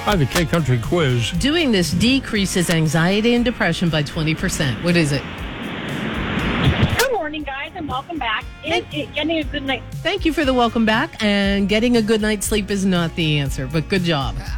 Hi, the K Country Quiz. Doing this decreases anxiety and depression by 20%. What is it? Good morning, guys, and welcome back. Getting a good night. Thank you for the welcome back. And getting a good night's sleep is not the answer, but good job.